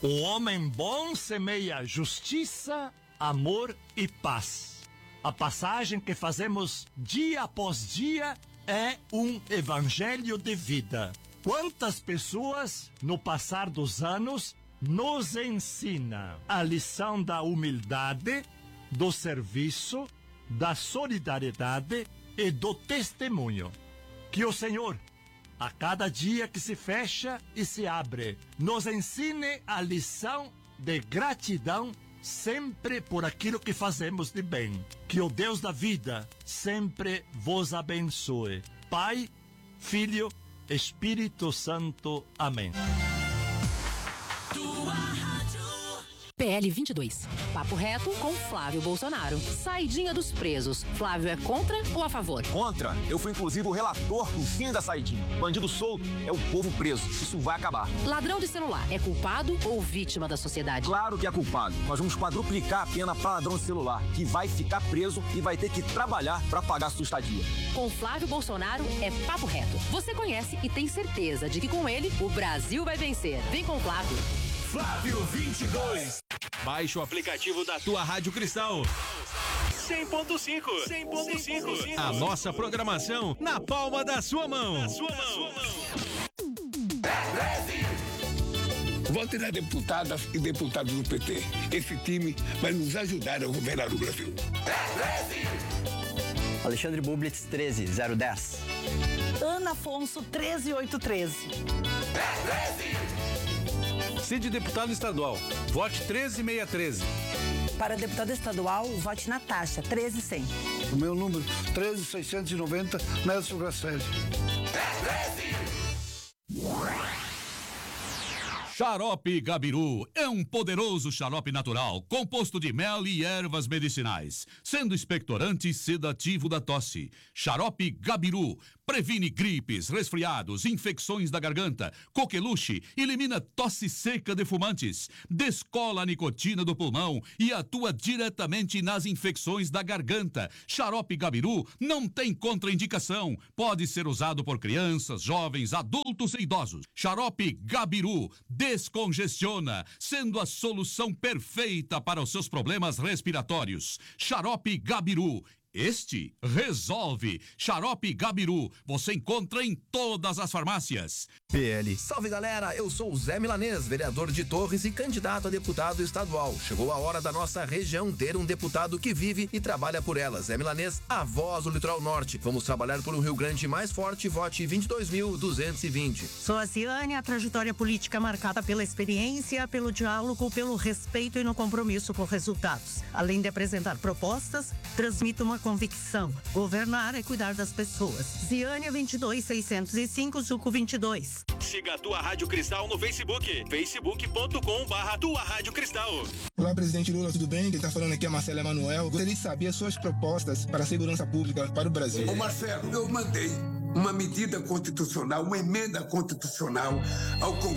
O homem bom semeia justiça, amor e paz. A passagem que fazemos dia após dia é um evangelho de vida. Quantas pessoas, no passar dos anos, nos ensina a lição da humildade, do serviço, da solidariedade e do testemunho. Que o Senhor, a cada dia que se fecha e se abre, nos ensine a lição de gratidão sempre por aquilo que fazemos de bem. Que o Deus da vida sempre vos abençoe. Pai, Filho, Espírito Santo. Amém. PL 22. Papo reto com Flávio Bolsonaro. Saidinha dos presos. Flávio é contra ou a favor? Contra. Eu fui inclusive o relator do fim da saidinha. Bandido solto é o povo preso. Isso vai acabar. Ladrão de celular é culpado ou vítima da sociedade? Claro que é culpado. Nós vamos quadruplicar a pena para ladrão de celular, que vai ficar preso e vai ter que trabalhar para pagar sua estadia. Com Flávio Bolsonaro é papo reto. Você conhece e tem certeza de que com ele o Brasil vai vencer. Vem com Flávio. Flávio 22. Baixe o aplicativo da tua Rádio Cristal. 100.5. A nossa programação na palma da sua mão. Vote nas deputadas e deputados do PT. Esse time vai nos ajudar a governar o Brasil. Alexandre Bublitz, 13010. Ana Afonso, 13813. Cid deputado estadual, vote 13613. Para deputada estadual, vote Natasha, 13100. O meu número, 13690, Nelson Grasselli. Xarope Gabiru é um poderoso xarope natural, composto de mel e ervas medicinais, sendo expectorante e sedativo da tosse. Xarope Gabiru previne gripes, resfriados, infecções da garganta, coqueluche, elimina tosse seca de fumantes, descola a nicotina do pulmão e atua diretamente nas infecções da garganta. Xarope Gabiru não tem contraindicação, pode ser usado por crianças, jovens, adultos e idosos. Xarope Gabiru descongestiona, sendo a solução perfeita para os seus problemas respiratórios. Xarope Gabiru. Este resolve. Xarope Gabiru, você encontra em todas as farmácias. PL. Salve galera, eu sou o Zé Milanês, vereador de Torres e candidato a deputado estadual. Chegou a hora da nossa região ter um deputado que vive e trabalha por ela. Zé Milanês, a voz do Litoral Norte. Vamos trabalhar por um Rio Grande mais forte. Vote 22.220. Sou a Ciane, a trajetória política marcada pela experiência, pelo diálogo, pelo respeito e no compromisso com resultados. Além de apresentar propostas, transmito uma convicção. Governar é cuidar das pessoas. Ciane 22605, Zuco 22. Siga a tua Rádio Cristal no Facebook. facebook.com/tua Rádio Cristal. Olá, presidente Lula, tudo bem? Quem está falando aqui é Marcelo Emanuel. Gostaria de saber as suas propostas para a segurança pública para o Brasil. Ô Marcelo, eu mandei uma medida constitucional, uma emenda constitucional ao Congresso.